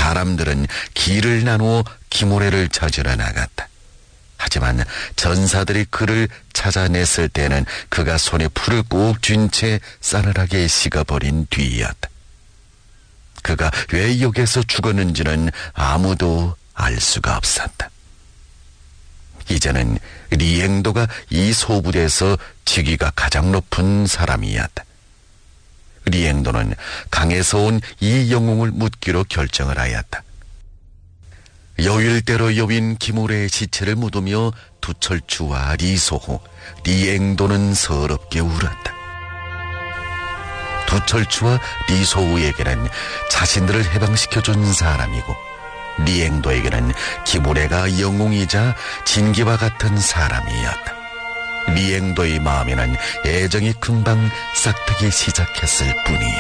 사람들은 길을 나누어 기모레를 찾으러 나갔다. 하지만 전사들이 그를 찾아냈을 때는 그가 손에 풀을 꼭 쥔 채 싸늘하게 식어버린 뒤이었다. 그가 왜 여기서 죽었는지는 아무도 알 수가 없었다. 이제는 리앵도가 이 소부대에서 직위가 가장 높은 사람이었다. 리앵도는 강에서 온 이 영웅을 묻기로 결정을 하였다. 여일대로 여윈 기모레의 시체를 묻으며 두철추와 리소호, 리앵도는 서럽게 울었다. 두철추와 리소우에게는 자신들을 해방시켜준 사람이고, 리앵도에게는 기모레가 영웅이자 진기와 같은 사람이었다. 리앵도의 마음에는 애정이 금방 싹트기 시작했을 뿐이야.